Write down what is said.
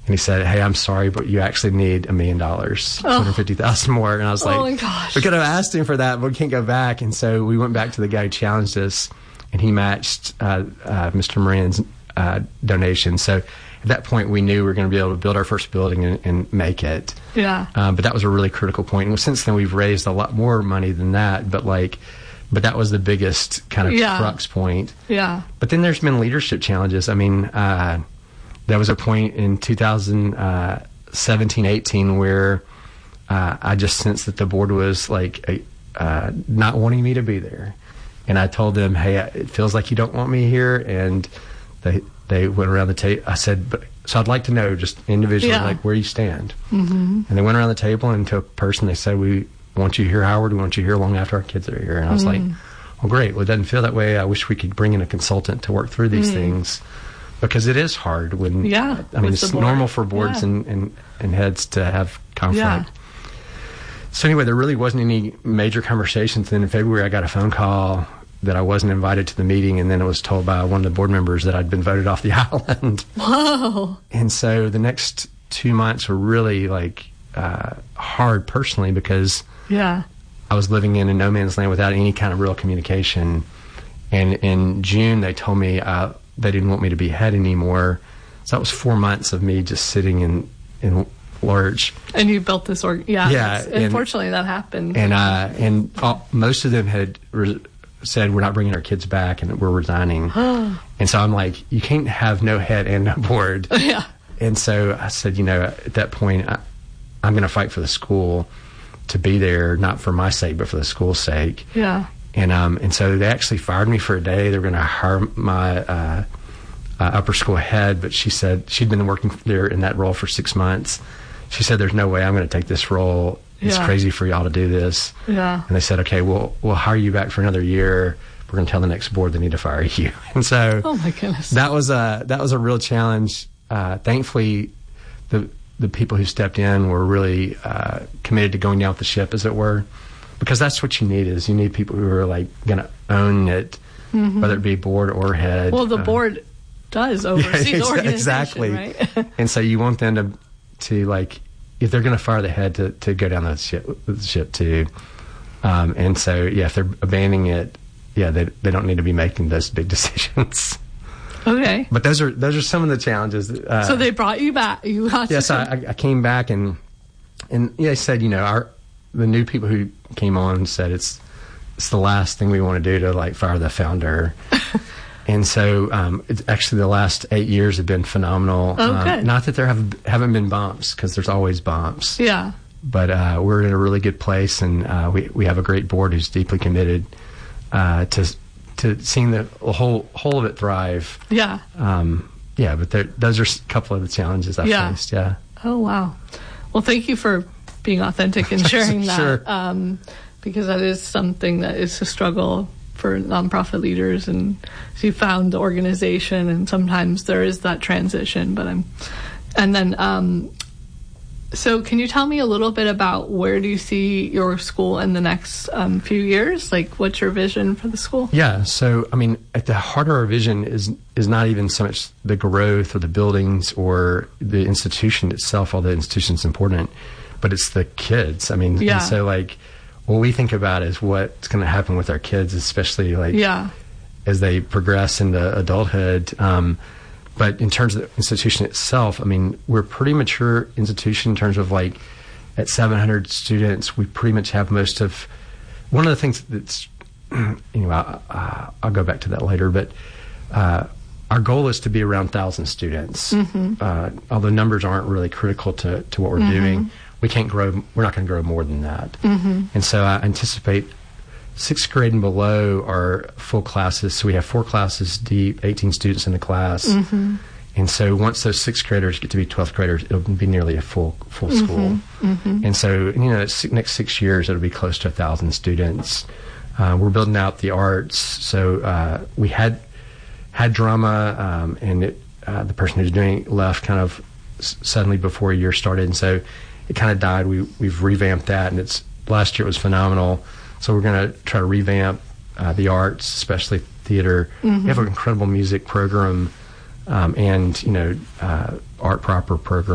And he said, "Hey, I'm sorry, but you actually need $1 million, $250,000 more." And I was like, "Oh my gosh, we could have asked him for that, but we can't go back." And so we went back to the guy who challenged us, and he matched Mr. Moran's donation. So at that point, we knew we were going to be able to build our first building and make it. Yeah. But that was a really critical point. And since then, we've raised a lot more money than that. But that was the biggest kind of crux point. Yeah. But then there's been leadership challenges. I mean, there was a point in 2017, 18 where I just sensed that the board was like not wanting me to be there. And I told them, "Hey, it feels like you don't want me here." And they went around the table. I said, so I'd like to know just individually, like where you stand. Mm-hmm. And they went around the table, and to a person, they said, "We want you here, Howard. We want you here long after our kids are here." And I was like, "Well, great. Well, it doesn't feel that way. I wish we could bring in a consultant to work through these things." Because it is hard when, I mean, it's normal for boards and heads to have conflict. Yeah. So anyway, there really wasn't any major conversations. Then in February, I got a phone call that I wasn't invited to the meeting, and then I was told by one of the board members that I'd been voted off the island. Whoa. And so the next 2 months were really hard personally because I was living in a no man's land without any kind of real communication. And in June, they told me they didn't want me to be head anymore. So that was 4 months of me just sitting in lurch. And you built this unfortunately that happened. And most of them had said, "We're not bringing our kids back, and we're resigning." And so I'm like, you can't have no head and no board. Yeah. And so I said, at that point, I'm going to fight for the school to be there, not for my sake, but for the school's sake. Yeah. And so they actually fired me for a day. They were going to hire my upper school head, but she said she'd been working there in that role for 6 months. She said, "There's no way I'm going to take this role. It's crazy for y'all to do this." Yeah. And they said, "Okay, we'll hire you back for another year. We're going to tell the next board they need to fire you." And so, oh my goodness, that was a real challenge. Thankfully, the people who stepped in were really committed to going down with the ship, as it were. Because that's what you need people who are like going to own it, whether it be board or head. Well, the board does oversee the organization, exactly. Right? And so you want them to like, if they're going to fire the head, to go down the ship too. And so if they're abandoning it, they don't need to be making those big decisions. Okay. But those are some of the challenges. So they brought you back. Yes, I came back and they said, the new people who came on said it's the last thing we want to do to like fire the founder. And so it's actually the last 8 years have been phenomenal. Oh, good. Not that there haven't been bumps, because there's always bumps. Yeah. But we're in a really good place, and we have a great board who's deeply committed to seeing the whole of it thrive. Yeah. But those are a couple of the challenges I've faced. Yeah. Oh wow. Well, thank you for being authentic and sharing that. Sure. Because that is something that is a struggle for nonprofit leaders, and you found the organization, and sometimes there is that transition. So can you tell me a little bit about where do you see your school in the next few years? Like, what's your vision for the school? Yeah, so, I mean, at the heart of our vision is not even so much the growth or the buildings or the institution itself, although the institution's important, but it's the kids. I mean, and so, like, what we think about is what's going to happen with our kids, especially, like, as they progress into adulthood. But in terms of the institution itself, I mean, we're a pretty mature institution in terms of, like, at 700 students, we pretty much have most of... One of the things that's... Anyway, I'll go back to that later, but our goal is to be around 1,000 students. Mm-hmm. Although numbers aren't really critical to what we're doing, we can't grow... We're not going to grow more than that. Mm-hmm. And so I anticipate 6th grade and below are full classes. So we have 4 classes deep, 18 students in the class. Mm-hmm. And so once those 6th graders get to be 12th graders, it'll be nearly a full school. Mm-hmm. And so, next 6 years, it'll be close to 1,000 students. We're building out the arts. So we had drama, and the person who's doing it left kind of suddenly before a year started. And so it kind of died. We've revamped that, and last year it was phenomenal. So we're going to try to revamp the arts, especially theater. Mm-hmm. We have an incredible music program, and art proper program.